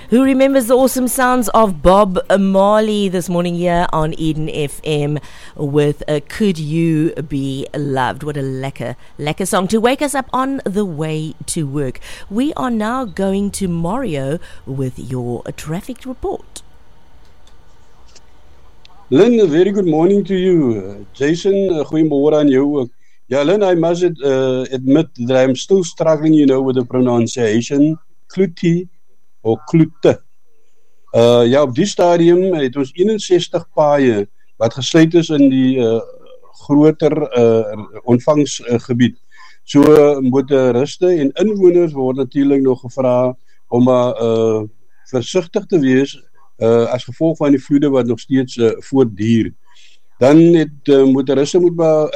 Who remembers the awesome sounds of Bob Marley this morning here on Eden FM with Could You Be Loved? What a lekker song to wake us up on the way to work. We are now going to Mario with your traffic report. Lynn, a very good morning to you. Jason, goeiemorgen aan jou ook. Yeah, Lynn, I must admit that I'm still struggling, with the pronunciation. Klute or Klute. Ja, op die stadium het ons 61 paaie wat gesluit is in die groter ontvangsgebied. So motoriste en inwoners word natuurlijk nog gevra om versigtig te wees as gevolg van die vloede wat nog steeds voortduur. Dan het motoriste moet maar